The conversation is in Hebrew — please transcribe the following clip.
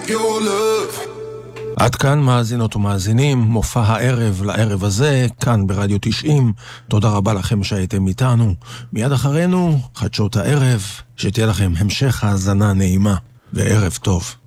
your love. עד כאן מאזינות ומאזינים, מופע הערב לערב הזה, כאן ברדיו 90. תודה רבה לכם שהייתם איתנו. מיד אחרינו, חדשות הערב, שתהיה לכם המשך האזנה נעימה וערב טוב.